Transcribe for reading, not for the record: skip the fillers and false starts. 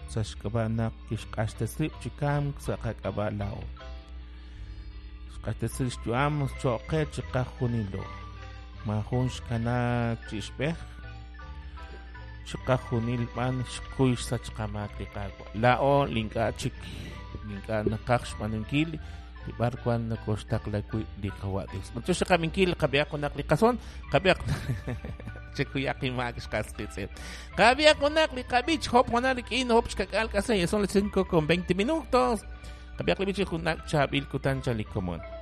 sashkabana kishqastasib chikam saqaqaba lao qastasib chuam choqe chiqajunilo mahun shkana chishpej chiqajunil man shkuy sachqamak liqagua lao linkachik linka naqax manunkili barkuan nakostak lakui liqawadis mucho kaminkil qabiakunak liqason qabiak chekuyaki max kasqitset qabiakunak liqabich hop monak in hop chkakalkasa y son las 5:20 qabiak libich junak chabil kutan chalikomon